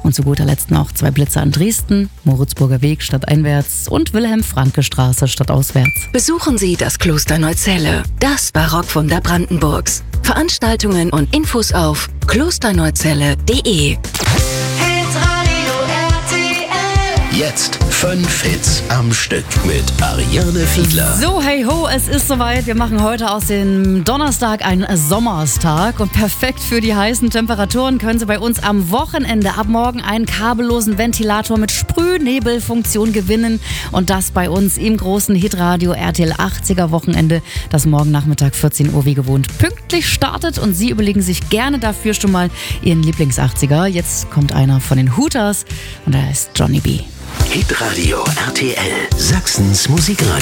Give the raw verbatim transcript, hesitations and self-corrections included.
Und zu guter Letzt noch zwei Blitzer an Dresden, Moritzburger Weg stadteinwärts und Wilhelm-Franke-Straße stadtauswärts. Besuchen Sie das Kloster Neuzelle, das Barockwunder Brandenburgs. Veranstaltungen und Infos auf klosterneuzelle punkt de. Jetzt fünf Hits am Stück mit Ariane Fiedler. So, hey ho, es ist soweit. Wir machen heute aus dem Donnerstag einen Sommerstag. Und perfekt für die heißen Temperaturen können Sie bei uns am Wochenende ab morgen einen kabellosen Ventilator mit Sprühnebelfunktion gewinnen. Und das bei uns im großen Hitradio R T L achtziger Wochenende, das morgen Nachmittag vierzehn Uhr wie gewohnt pünktlich startet. Und Sie überlegen sich gerne dafür schon mal Ihren Lieblings-achtziger. Jetzt kommt einer von den Hooters und der heißt Johnny B. Hitradio R T L, Sachsens Musikradio.